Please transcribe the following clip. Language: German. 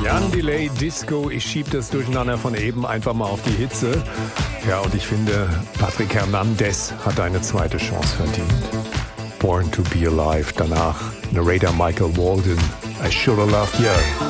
Jan Delay Disco, ich schieb das Durcheinander von eben einfach mal auf die Hitze. Ja, und ich finde, Patrick Hernandez hat eine zweite Chance verdient. Born to be Alive, danach Narrator Michael Walden, I Shoulda Loved You.